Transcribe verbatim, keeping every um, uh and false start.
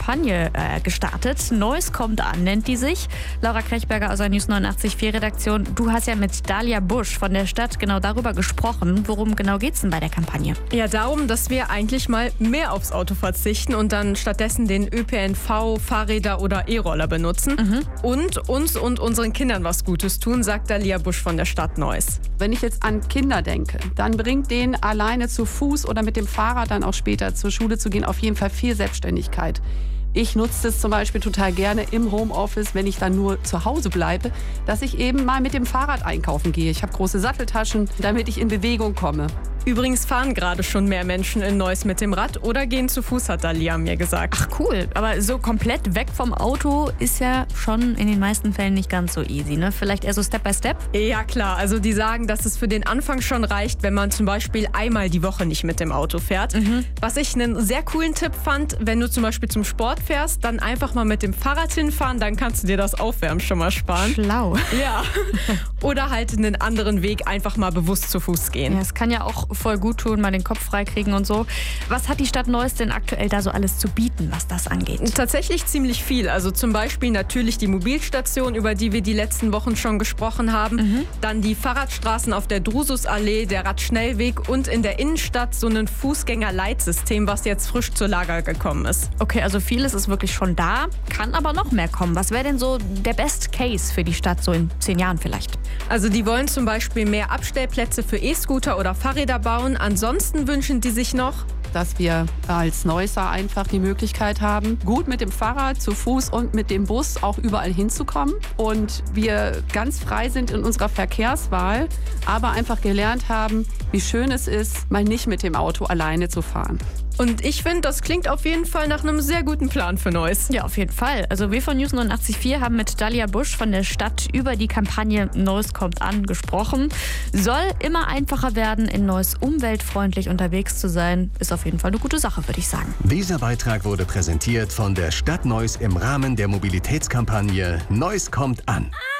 Kampagne äh, gestartet. Neues kommt an, nennt die sich. Laura Krechberger aus der News neunundachtzig Komma vier Redaktion. Du hast ja mit Dalia Busch von der Stadt genau darüber gesprochen. Worum genau geht es denn bei der Kampagne? Ja, darum, dass wir eigentlich mal mehr aufs Auto verzichten und dann stattdessen den Ö P N V, Fahrräder oder E-Roller benutzen. Mhm. Und uns und unseren Kindern was Gutes tun, sagt Dalia Busch von der Stadt Neuss. Wenn ich jetzt an Kinder denke, dann bringt denen alleine zu Fuß oder mit dem Fahrrad dann auch später zur Schule zu gehen auf jeden Fall viel Selbstständigkeit. Ich nutze das zum Beispiel total gerne im Homeoffice, wenn ich dann nur zu Hause bleibe, dass ich eben mal mit dem Fahrrad einkaufen gehe. Ich habe große Satteltaschen, damit ich in Bewegung komme. Übrigens fahren gerade schon mehr Menschen in Neuss mit dem Rad oder gehen zu Fuß, hat Dalia mir gesagt. Ach cool, aber so komplett weg vom Auto ist ja schon in den meisten Fällen nicht ganz so easy, ne? Vielleicht eher so Step by Step? Ja klar, also die sagen, dass es für den Anfang schon reicht, wenn man zum Beispiel einmal die Woche nicht mit dem Auto fährt. Mhm. Was ich einen sehr coolen Tipp fand, wenn du zum Beispiel zum Sport fährst, dann einfach mal mit dem Fahrrad hinfahren, dann kannst du dir das Aufwärmen schon mal sparen. Schlau. Ja. Oder halt einen anderen Weg einfach mal bewusst zu Fuß gehen. Ja, es kann ja auch voll gut tun, mal den Kopf freikriegen und so. Was hat die Stadt Neuss denn aktuell da so alles zu bieten, was das angeht? Tatsächlich ziemlich viel. Also zum Beispiel natürlich die Mobilstation, über die wir die letzten Wochen schon gesprochen haben. Mhm. Dann die Fahrradstraßen auf der Drususallee, der Radschnellweg und in der Innenstadt so ein Fußgängerleitsystem, was jetzt frisch zur Lager gekommen ist. Okay, also vieles ist wirklich schon da, kann aber noch mehr kommen. Was wäre denn so der Best Case für die Stadt so in zehn Jahren vielleicht? Also die wollen zum Beispiel mehr Abstellplätze für E-Scooter oder Fahrräder bauen. Ansonsten wünschen die sich noch, dass wir als Neusser einfach die Möglichkeit haben, gut mit dem Fahrrad, zu Fuß und mit dem Bus auch überall hinzukommen. Und wir ganz frei sind in unserer Verkehrswahl, aber einfach gelernt haben, wie schön es ist, mal nicht mit dem Auto alleine zu fahren. Und ich finde, das klingt auf jeden Fall nach einem sehr guten Plan für Neuss. Ja, auf jeden Fall. Also wir von News neunundachtzig Komma vier haben mit Dalia Busch von der Stadt über die Kampagne Neuss kommt an gesprochen. Soll immer einfacher werden, in Neuss umweltfreundlich unterwegs zu sein. Ist auf jeden Fall eine gute Sache, würde ich sagen. Dieser Beitrag wurde präsentiert von der Stadt Neuss im Rahmen der Mobilitätskampagne Neuss kommt an.